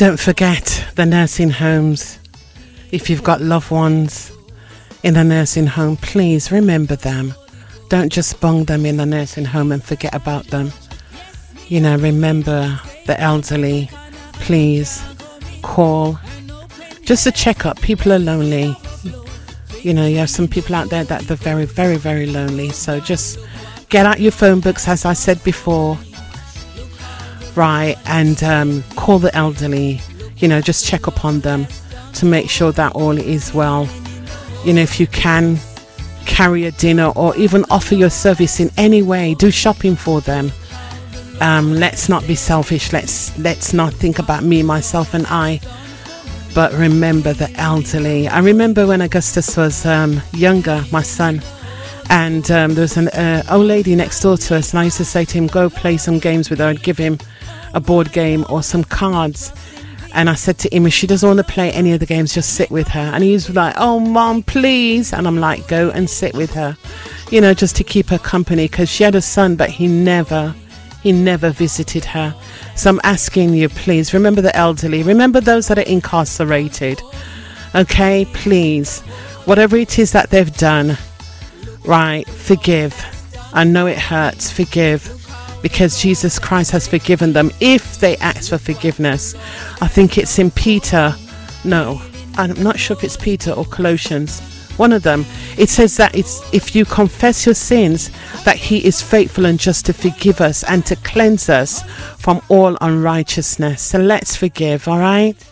Don't forget the nursing homes. If you've got loved ones in the nursing home, please remember them. Don't just bung them in the nursing home and forget about them. Remember the elderly. Please call. Just a checkup. People are lonely. You have some people out there that are very, very, very lonely. So just get out your phone books, as I said before. Right. And call the elderly. Just check upon them to make sure that all is well. If you can carry a dinner or even offer your service in any way, do shopping for them. Let's not be selfish. Let's not think about me, myself and I, but remember the elderly. I remember when Augustus was younger, my son, and there was an old lady next door to us, and I used to say to him, go play some games with her and give him a board game or some cards. And I said to him, if she doesn't want to play any of the games, just sit with her. And he was like, oh, Mom, please. And I'm like, go and sit with her, just to keep her company, because she had a son, but he never visited her. So I'm asking you, please, remember the elderly. Remember those that are incarcerated. Okay, please. Whatever it is that they've done, right, forgive. I know it hurts, forgive. Because Jesus Christ has forgiven them if they ask for forgiveness. I think it's in Peter. No, I'm not sure if it's Peter or Colossians. One of them. It says that it's if you confess your sins, that he is faithful and just to forgive us and to cleanse us from all unrighteousness. So let's forgive, all right?